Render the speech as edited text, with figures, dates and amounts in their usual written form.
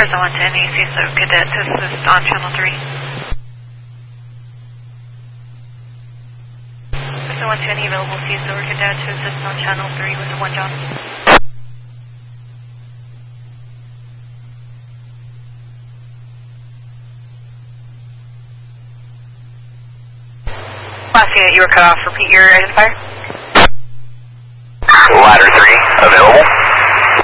Prison 110, AC so cadet to assist on channel 3. Prison 110, available C Silver cadet to assist on channel 3 with 1 John. Last unit, you were cut off. Repeat your identifier. Ladder 3, available.